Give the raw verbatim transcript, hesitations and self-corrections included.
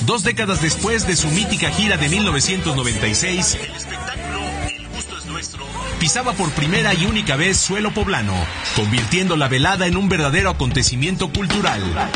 Dos décadas después de su mítica gira de mil novecientos noventa y seis, el espectáculo El Gusto es Nuestro pisaba por primera y única vez suelo poblano, convirtiendo la velada en un verdadero acontecimiento cultural.